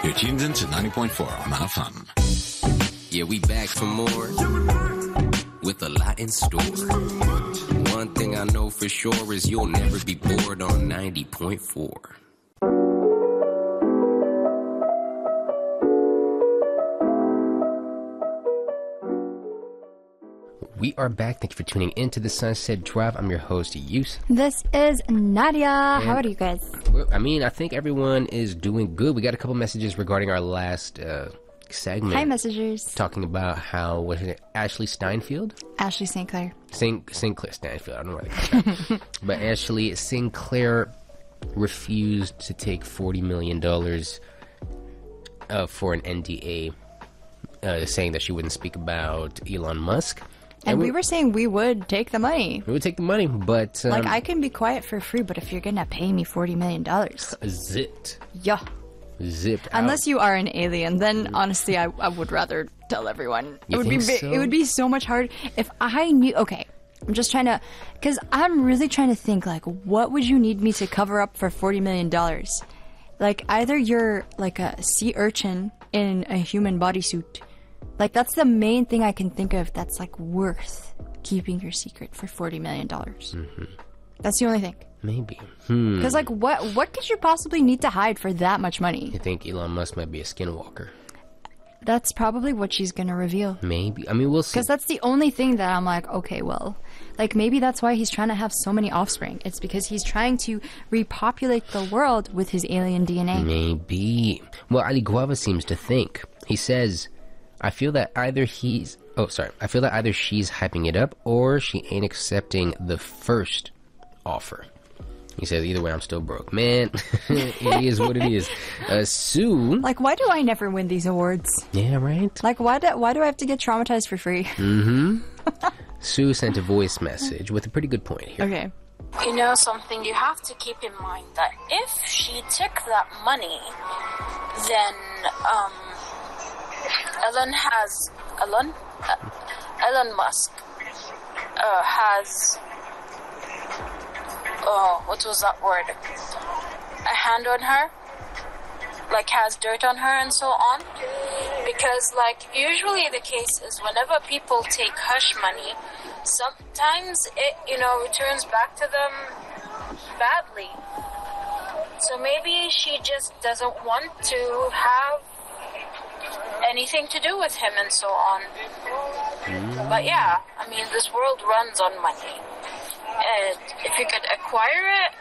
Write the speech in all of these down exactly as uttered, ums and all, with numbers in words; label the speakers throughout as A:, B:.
A: You're tuned in to ninety point four on F M.
B: Yeah, we back for more with a lot in store. One thing I know for sure is you'll never be bored on ninety point four. We are back. Thank you for tuning into the Sunset Drive. I'm your host, Yus.
C: This is Nadia. And how are you guys?
B: I mean, I think everyone is doing good. We got a couple messages regarding our last uh, segment.
C: Hi, messengers.
B: Talking about how, what is it, Ashley Steinfeld?
C: Ashley Saint Clair.
B: Saint, Saint Clair Steinfeld. I don't know why they call that. But Ashley Sinclair refused to take forty million dollars uh, for an N D A, uh, saying that she wouldn't speak about Elon Musk.
C: And, and we, we were saying we would take the money.
B: We would take the money, but... Um,
C: like, I can be quiet for free, but if you're gonna pay me forty million dollars...
B: Zipped.
C: Yeah.
B: Zipped
C: Unless
B: out.
C: you are an alien, then honestly, I, I would rather tell everyone.
B: You
C: it would
B: think
C: be
B: so?
C: It would be so much harder if I knew... Okay, I'm just trying to... Because I'm really trying to think, like, what would you need me to cover up for forty million dollars? Like, either you're, like, a sea urchin in a human bodysuit... Like, that's the main thing I can think of that's, like, worth keeping your secret for forty million dollars. Mm-hmm. That's the only thing.
B: Maybe. Hmm.
C: Because, like, what what could you possibly need to hide for that much money?
B: You think Elon Musk might be a skinwalker?
C: That's probably what she's going to reveal.
B: Maybe. I mean, we'll see.
C: Because that's the only thing that I'm like, okay, well... Like, maybe that's why he's trying to have so many offspring. It's because he's trying to repopulate the world with his alien D N A.
B: Maybe. Well, Ali Guava seems to think. He says... I feel that either he's... Oh, sorry. I feel that either she's hyping it up or she ain't accepting the first offer. He says, either way, I'm still broke. Man, it is what it is. Uh, Sue...
C: Like, why do I never win these awards?
B: Yeah, right?
C: Like, why do, why do I have to get traumatized for free?
B: Mm-hmm. Sue sent a voice message with a pretty good point here.
C: Okay.
D: You know something, you have to keep in mind that if she took that money, then, um... Elon has Elon uh, Elon Musk uh, has oh what was that word a hand on her, like has dirt on her and so on, because like usually the case is whenever people take hush money, sometimes it you know returns back to them badly. So maybe she just doesn't want to have anything to do with him and so on. But yeah, I mean, this world runs on money. And if you could acquire it,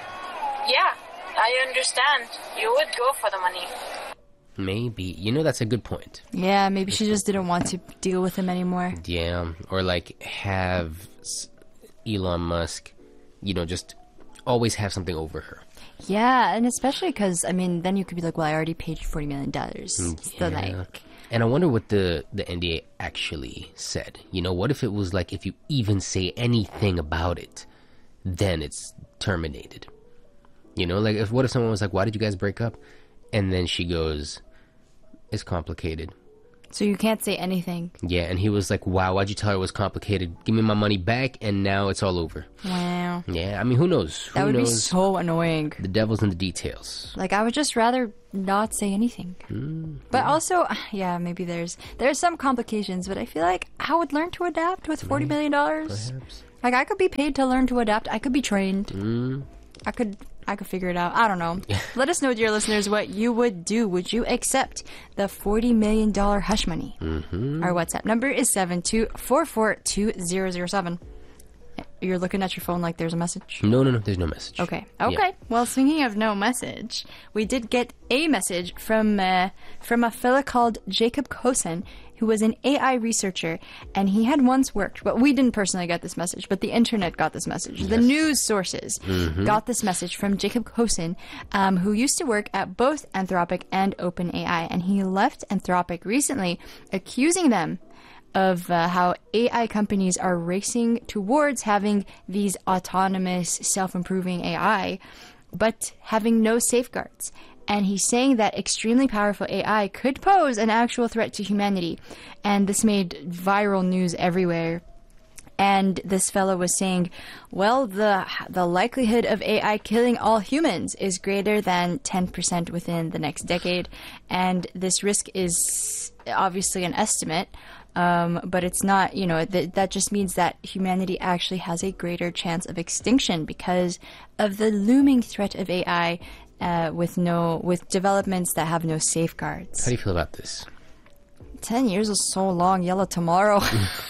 D: yeah, I understand. You would go for the money.
B: Maybe. You know, that's a good point.
C: Yeah, maybe she just didn't want to deal with him anymore.
B: Yeah, or like have Elon Musk, you know, just always have something over her.
C: Yeah, and especially because, I mean, then you could be like, well, I already paid you forty million dollars.
B: Yeah.
C: So, like...
B: And I wonder what the, the N D A actually said. You know, what if it was like, if you even say anything about it, then it's terminated? You know, like, if what if someone was like, why did you guys break up? And then she goes, it's complicated.
C: So you can't say anything.
B: Yeah, and he was like, wow, why'd you tell her it was complicated? Give me my money back, and now it's all over.
C: Wow.
B: Yeah, I mean, who knows? Who
C: that would
B: knows?
C: be so annoying.
B: The devil's in the details.
C: Like, I would just rather not say anything.
B: Mm,
C: but
B: yeah.
C: also, yeah, maybe there's there's some complications, but I feel like I would learn to adapt with forty million dollars.
B: Perhaps.
C: Like, I could be paid to learn to adapt. I could be trained.
B: Mm.
C: I could... I could figure it out. I don't know. Let us know, dear listeners, what you would do. Would you accept the forty million dollars hush money?
B: Mm-hmm.
C: Our WhatsApp number is seven two four four two zero zero seven. You're looking at your phone like there's a message?
B: No, no, no. There's no message.
C: Okay. Okay.
B: Yeah.
C: Well, speaking of no message, we did get a message from uh, from a fella called Jacob Kosen, who was an A I researcher, and he had once worked, but we didn't personally get this message, but the internet got this message. Yes. The news sources mm-hmm. got this message from Jacob Kosen, um, who used to work at both Anthropic and OpenAI, and he left Anthropic recently, accusing them of uh, how A I companies are racing towards having these autonomous, self-improving A I, but having no safeguards. And he's saying that extremely powerful A I could pose an actual threat to humanity. And this made viral news everywhere. And this fellow was saying, well, the the likelihood of A I killing all humans is greater than ten percent within the next decade. And this risk is obviously an estimate, um, but it's not, you know, th- that just means that humanity actually has a greater chance of extinction because of the looming threat of A I uh, with no with developments that have no safeguards.
B: How do you feel about this?
C: Ten years is so long. Yellow tomorrow.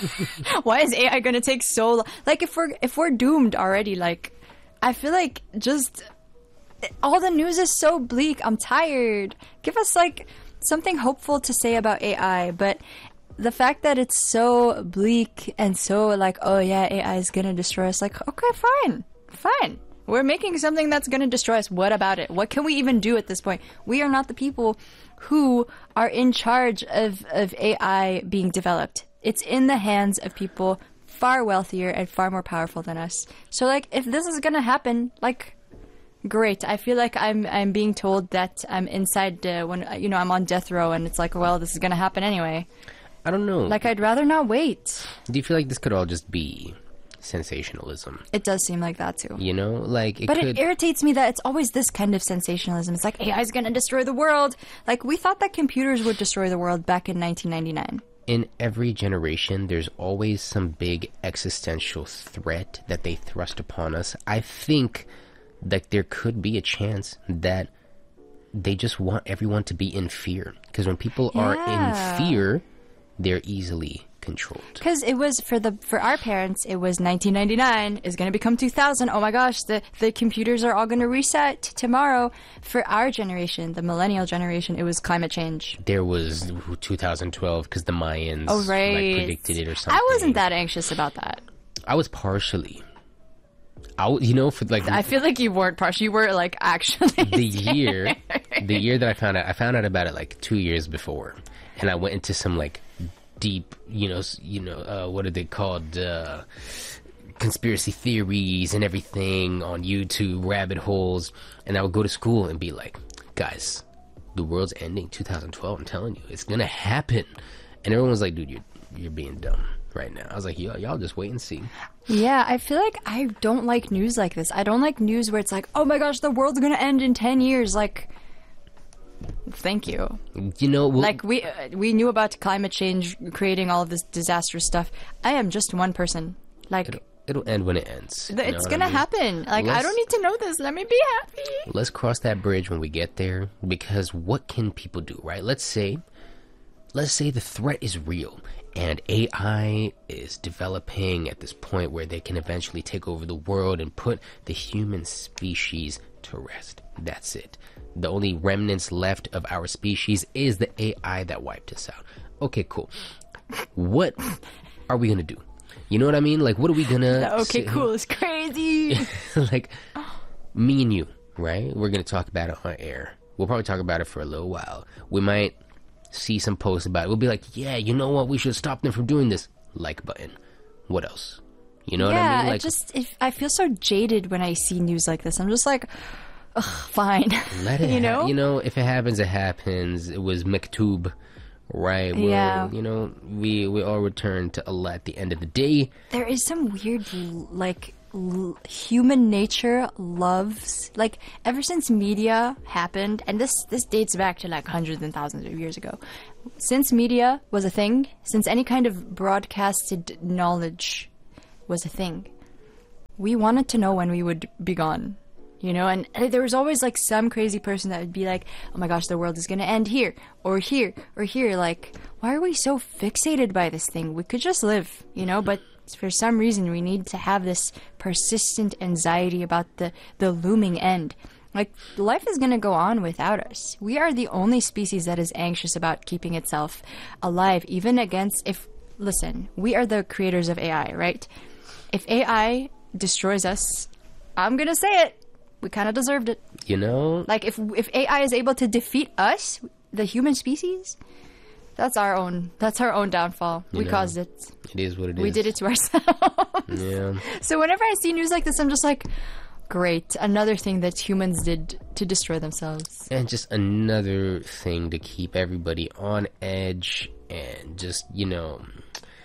C: Why is A I gonna take so long? Like, if we're if we're doomed already, like, I feel like just all the news is so bleak. I'm tired. Give us like something hopeful to say about A I. But the fact that it's so bleak and so like, oh yeah, A I is gonna destroy us. Like, okay, fine, fine. We're making something that's gonna destroy us. What about it? What can we even do at this point? We are not the people who are in charge of, of A I being developed. It's in the hands of people far wealthier and far more powerful than us. So, like, if this is gonna happen, like, great. I feel like I'm I'm being told that I'm inside uh, when, you know, I'm on death row and it's like, well, this is gonna happen anyway.
B: I don't know.
C: Like, I'd rather not wait.
B: Do you feel like this could all just be sensationalism?
C: It does seem like that too.
B: You know, like it
C: but
B: could...
C: it irritates me that it's always this kind of sensationalism. It's like A I is going to destroy the world. Like, we thought that computers would destroy the world back in nineteen ninety-nine.
B: In every generation, there's always some big existential threat that they thrust upon us. I think that there could be a chance that they just want everyone to be in fear. Because when people
C: Yeah.
B: are in fear, they're easily controlled.
C: Because it was for the for our parents, it was nineteen ninety-nine is going to become two thousand. Oh my gosh, the the computers are all going to reset tomorrow. For our generation, the millennial generation, it was climate change.
B: There was two thousand twelve because the Mayans
C: Oh right,
B: like, predicted it or something.
C: I wasn't that anxious about that.
B: I was partially. I w- you know for like
C: I feel like you weren't partial. You were like actually
B: the year, the year that I found out. I found out about it like two years before, and I went into some like. deep, you know, you know, uh, what are they called? Uh, conspiracy theories and everything on YouTube, rabbit holes. And I would go to school and be like, guys, the world's ending two thousand twelve. I'm telling you, it's going to happen. And everyone was like, dude, you're, you're being dumb right now. I was like, y'all, y'all just wait and see.
C: Yeah, I feel like I don't like news like this. I don't like news where it's like, oh my gosh, the world's going to end in ten years. Like, thank you.
B: You know, we'll,
C: like we uh, we knew about climate change creating all of this disastrous stuff. I am just one person. Like
B: it'll, it'll end when it ends.
C: th-
B: you know
C: it's
B: what
C: gonna
B: I mean?
C: happen. Like
B: Let's-
C: I don't need to know this. Let me be happy.
B: Let's cross that bridge when we get there, because what can people do, right? Let's say, let's say the threat is real and A I is developing at this point where they can eventually take over the world and put the human species to rest. That's it. The only remnants left of our species is the A I that wiped us out. Okay, cool. What are we gonna do? You know what I mean? Like, what are we gonna...
C: Okay,
B: sit-
C: cool. It's crazy.
B: like, me and you, right? We're gonna talk about it on air. We'll probably talk about it for a little while. We might see some posts about it. We'll be like, yeah, you know what? We should stop them from doing this. Like button. What else? You know
C: yeah,
B: what I mean? Like,
C: it just if I feel so jaded when I see news like this. I'm just like, ugh, fine.
B: let it
C: you
B: ha-
C: know?
B: You know, if it happens, it happens. It was Maktub, right? Well,
C: Yeah.
B: you know, we, we all return to Allah at the end of the day.
C: There is some weird, l- like, l- human nature loves, like, ever since media happened, and this, this dates back to, like, hundreds and thousands of years ago. Since media was a thing, since any kind of broadcasted knowledge was a thing, we wanted to know when we would be gone. You know, and, and there was always like some crazy person that would be like, oh my gosh, the world is going to end here or here or here. Like, why are we so fixated by this thing? We could just live, you know, but for some reason we need to have this persistent anxiety about the, the looming end. Like, life is going to go on without us. We are the only species that is anxious about keeping itself alive, even against, if, listen, we are the creators of A I, right? If A I destroys us, I'm going to say it. We kind of deserved it.
B: You know?
C: Like, if if A I is able to defeat us, the human species, that's our own. That's our own downfall.
B: You
C: we
B: know,
C: caused it.
B: It is what it is.
C: We did it to ourselves.
B: Yeah.
C: So whenever I see news like this, I'm just like, great, another thing that humans did to destroy themselves.
B: And just another thing to keep everybody on edge and just, you know,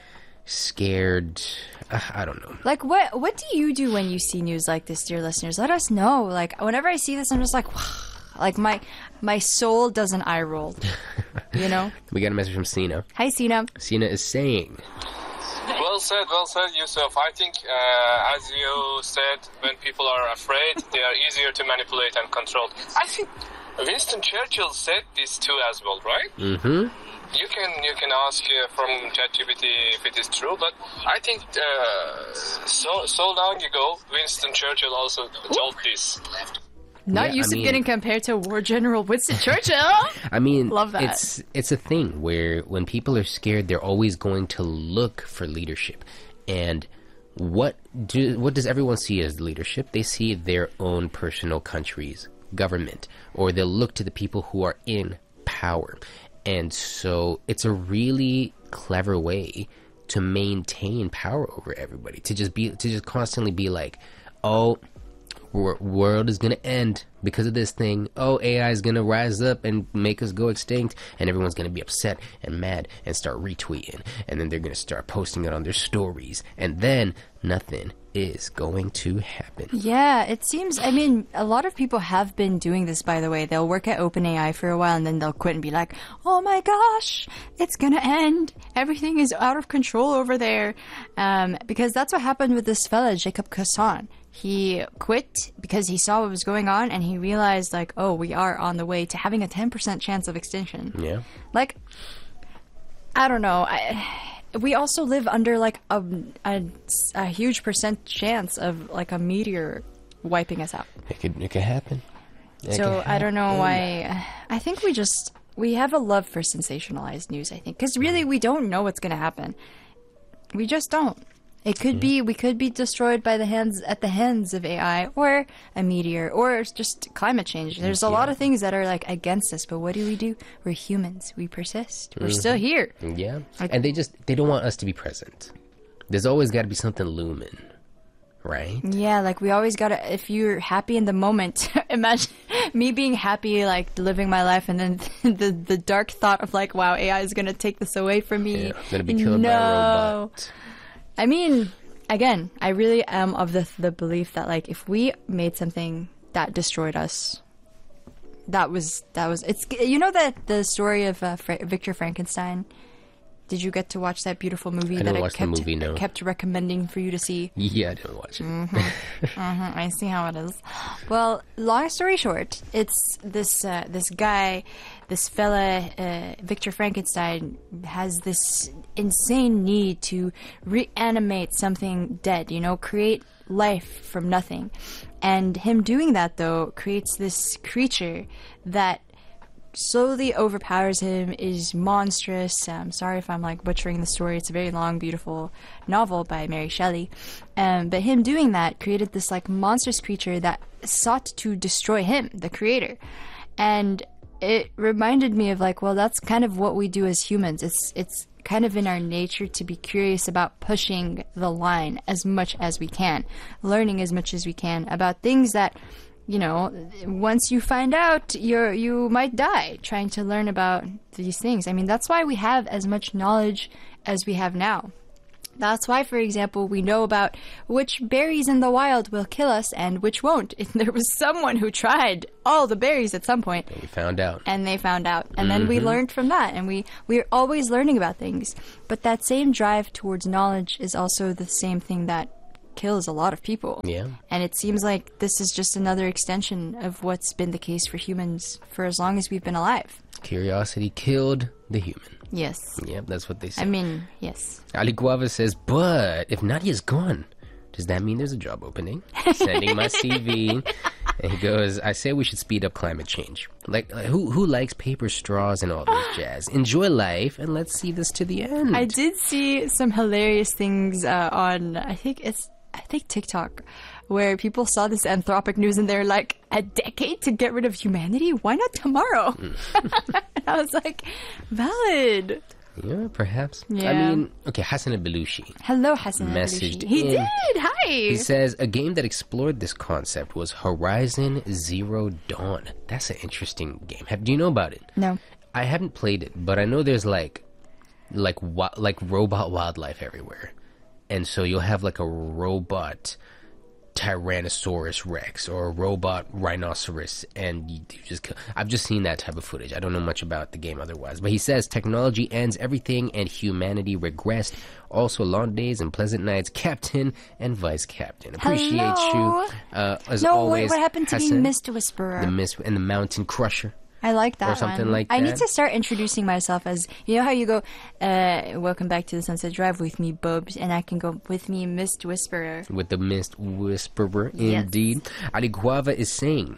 B: scared. Uh, I don't know.
C: Like, what what do you do when you see news like this, dear listeners? Let us know. Like, whenever I see this, I'm just like, like my my soul does an eye roll. You know?
B: We got a message from Sina.
C: Hi, Sina.
B: Sina is saying,
E: Well said, well said, Yusuf. I think, uh, as you said, when people are afraid, they are easier to manipulate and control. I think Winston Churchill said this too as well, right?
B: mm-hmm.
E: You can you can ask uh, from ChatGPT if it is true, but I think uh, so so long ago, Winston Churchill also told this.
C: Not
B: Yeah, I
C: Yusuf
B: mean-
C: getting compared to War General Winston Churchill.
B: I mean,
C: Love that.
B: it's it's a thing where when people are scared, they're always going to look for leadership. And what do what does everyone see as leadership? They see their own personal country's government, or they'll look to the people who are in power. And so it's a really clever way to maintain power over everybody, to just be to just constantly be like, oh, wor- world is gonna end because of this thing. Oh, A I is gonna rise up and make us go extinct, and everyone's gonna be upset and mad and start retweeting, and then they're gonna start posting it on their stories, and then nothing is going to happen.
C: Yeah, it seems, I mean, a lot of people have been doing this, by the way. They'll work at OpenAI for a while and then they'll quit and be like, oh my gosh, it's gonna end. Everything is out of control over there. Um, because that's what happened with this fella, Jacob Kassan. He quit because he saw what was going on and he realized, like, oh, we are on the way to having a ten percent chance of extinction.
B: Yeah.
C: Like, I don't know. I... We also live under like a, a, a huge percent chance of like a meteor wiping us out.
B: It could it could happen. It
C: So
B: could
C: I don't know
B: happen.
C: why. I think we just we have a love for sensationalized news. I think because really we don't know what's going to happen. We just don't. It could be we could be destroyed by the hands at the hands of A I or a meteor or just climate change. There's a lot of things that are like against us, but what do we do? We're humans. We persist. We're still here.
B: Yeah, and they just they don't want us to be present. There's always got to be something looming, right?
C: Yeah, like we always gotta. If you're happy in the moment, imagine me being happy, like living my life, and then the the dark thought of like, wow, A I is gonna take this away from me.
B: Yeah, gonna be killed
C: no.
B: by a robot.
C: I mean, again, I really am of the the belief that like if we made something that destroyed us, that was that was it's you know that the story of uh, Fra- Victor Frankenstein. Did you get to watch that beautiful movie
B: I
C: that
B: didn't
C: I
B: watch the
C: kept
B: movie, no.
C: kept recommending for you to see?
B: Yeah, I didn't watch it.
C: Mhm, I see how it is. Well, long story short, it's this uh, this guy, this fella, uh, Victor Frankenstein, has this insane need to reanimate something dead. You know, create life from nothing, and him doing that though creates this creature that slowly overpowers him, is monstrous. Um, sorry if I'm like butchering the story. It's a very long, beautiful novel by Mary Shelley. Um, but him doing that created this like monstrous creature that sought to destroy him, the creator. And it reminded me of like, well, that's kind of what we do as humans. It's it's kind of in our nature to be curious about pushing the line as much as we can, learning as much as we can about things that, you know, once you find out, you're you might die trying to learn about these things. I mean, that's why we have as much knowledge as we have now. That's why, for example, we know about which berries in the wild will kill us and which won't. There was someone who tried all the berries at some point,
B: We found out.
C: and they found out, and then we learned from that, and we we're always learning about things. But that same drive towards knowledge is also the same thing that kills a lot of people.
B: Yeah.
C: And it seems like this is just another extension of what's been the case for humans for as long as we've been alive.
B: Curiosity killed the human.
C: Yes.
B: Yep, that's what they say.
C: I mean, yes.
B: Ali Guava says, but if Nadia's gone, does that mean there's a job opening? Sending my C V. And he goes, I say we should speed up climate change. Like, like, who who likes paper straws and all this jazz? Enjoy life and let's see this to the end.
C: I did see some hilarious things uh, on, I think it's, I think TikTok, where people saw this Anthropic news and they're like, a decade to get rid of humanity? Why not tomorrow? And I was like, valid.
B: Yeah, perhaps. I
C: Yeah.
B: mean, okay, Hassan Belushi.
C: Hello, Hassan
B: Messaged
C: Belushi. He
B: in.
C: did. Hi.
B: He says a game that explored this concept was Horizon Zero Dawn. That's an interesting game. Have, do you know about it?
C: No.
B: I haven't played it, but I know there's like like wi- like robot wildlife everywhere, and so you'll have like a robot Tyrannosaurus Rex or a robot rhinoceros, and you, you just kill. I've just seen that type of footage. I don't know much about the game otherwise, but he says technology ends everything and humanity regressed. Also, long days and pleasant nights, Captain and Vice Captain. Appreciate
C: Hello.
B: you uh, as
C: No,
B: always.
C: what, what happened to
B: Hassan,
C: being Mist Whisperer?
B: the Mist and the Mountain Crusher.
C: I like that
B: or something
C: one.
B: like
C: I need
B: that.
C: to start introducing myself as, you know how you go, uh, welcome back to the Sunset Drive with me, Bubs, and I can go with me, Mist Whisperer.
B: With the Mist Whisperer,
C: Yes.
B: indeed. Ali Guava is saying,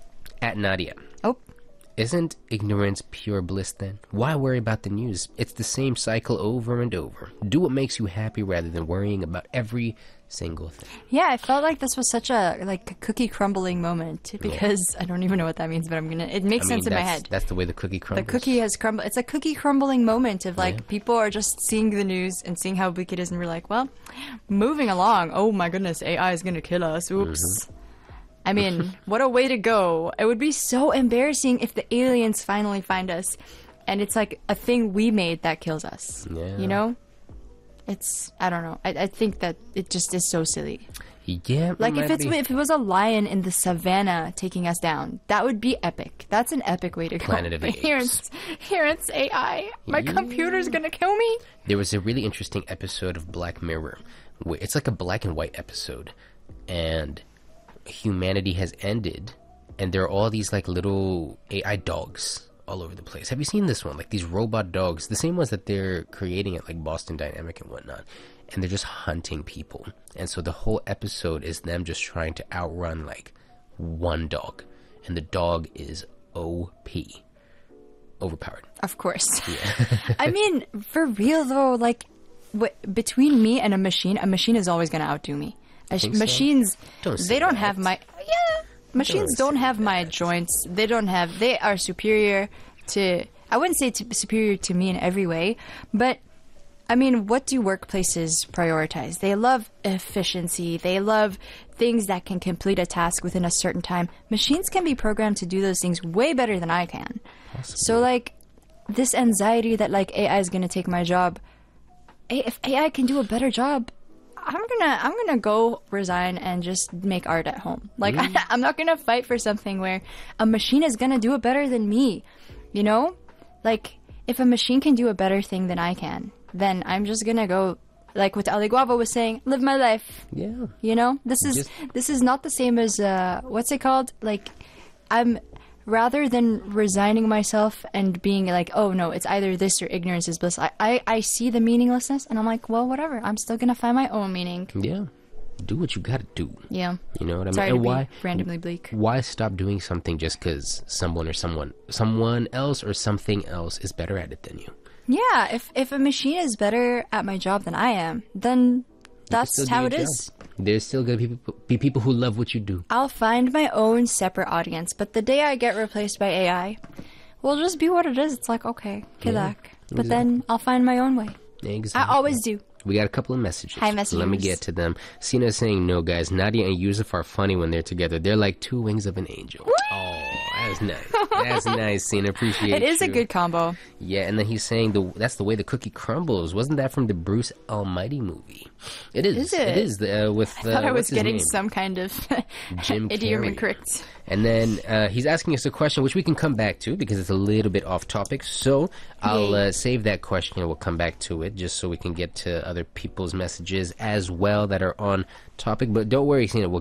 B: at Nadia,
C: Oh,
B: isn't ignorance pure bliss then? Why worry about the news? It's the same cycle over and over. Do what makes you happy rather than worrying about every single thing.
C: yeah, I felt like this was such a, like, a cookie crumbling moment, because I don't even know what that means, but I'm gonna, it makes
B: I mean,
C: sense in my
B: that's,
C: head.
B: that's the way the cookie
C: The
B: crumbles.
C: cookie has crumbled. It's a cookie crumbling moment of like
B: Yeah.
C: people are just seeing the news and seeing how bleak it is, and we're like, well, moving along. Oh my goodness, A I is gonna kill us. Oops.
B: Mm-hmm.
C: I mean, what a way to go. It would be so embarrassing if the aliens finally find us and it's like a thing we made that kills us.
B: Yeah.
C: You know? It's, I don't know. I, I think that it just is so silly.
B: Yeah, it
C: Like if
B: might
C: it's
B: be.
C: if it was a lion in the savannah taking us down, that would be epic. That's an epic way to go.
B: Planet of the
C: But here
B: Apes.
C: it's here it's A I. My
B: Yeah.
C: computer's gonna kill me.
B: There was a really interesting episode of Black Mirror. Where it's like a black and white episode, and humanity has ended, and there are all these like little A I dogs all over the place. Have you seen this one? Like these robot dogs, the same ones that they're creating at like Boston Dynamic and whatnot, and they're just hunting people. And so the whole episode is them just trying to outrun like one dog, and the dog is O P, overpowered.
C: Of course. I mean, for real though, like w- between me and a machine, a machine is always gonna outdo me. A sh-
B: Think so?
C: machines,
B: Don't say
C: they don't
B: that.
C: have my yeah. Machines
B: Don't
C: don't,
B: say
C: have my
B: that.
C: joints. They don't have. They are superior to. I wouldn't say to, superior to me in every way, but I mean, what do workplaces prioritize? They love efficiency. They love things that can complete a task within a certain time. Machines can be programmed to do those things way better than I can. So, like, this anxiety that, like, A I is going to take my job, A- if A I can do a better job, I'm gonna I'm gonna go resign and just make art at home. Like, I, I'm not gonna fight for something where a machine is gonna do it better than me. You know? Like, if a machine can do a better thing than I can, then I'm just gonna go, like what Ali Guava was saying, live my life.
B: Yeah.
C: You know, this is
B: Just-
C: this is not the same as uh, what's it called? Like, I'm rather than resigning myself and being like, oh no, it's either this or ignorance is bliss. I, I I see the meaninglessness, and I'm like, well, whatever. I'm still gonna find my own meaning.
B: Yeah. Do what you gotta do.
C: Yeah.
B: You know what I mean?
C: Sorry
B: and
C: to
B: why
C: be randomly bleak.
B: why stop doing something just because someone or someone someone else or something else is better at it than you?
C: Yeah. If if a machine is better at my job than I am, then that's
B: Still do
C: how
B: your
C: it
B: job.
C: is.
B: There's still gonna be people, be people who love what you do.
C: I'll find my own separate audience, but the day I get replaced by A I, will just be what it is. It's like, okay, good
B: Yeah,
C: luck. But then I'll find my own way.
B: Exactly.
C: I always do.
B: We got a couple of messages.
C: Hi,
B: Let me
C: messengers.
B: get to them. Sina is saying, no, guys. Nadia and Yusuf are funny when they're together. They're like two wings of an angel. Oh, that's nice. That's nice, Sina. Appreciate
C: It is a
B: you.
C: good combo.
B: Yeah, and then he's saying the that's the way the cookie crumbles. Wasn't that from the Bruce Almighty movie? It is.
C: Is it?
B: It is uh, with. Uh,
C: I thought I was
B: what's his
C: getting
B: name?
C: some kind of
B: Jim
C: idiom
B: Carrey.
C: incorrect.
B: And then uh, he's asking us a question, which we can come back to because it's a little bit off topic. So I'll
C: Yay.
B: uh, save that question and we'll come back to it just so we can get to other people's messages as well that are on topic. But don't worry, Sina, we'll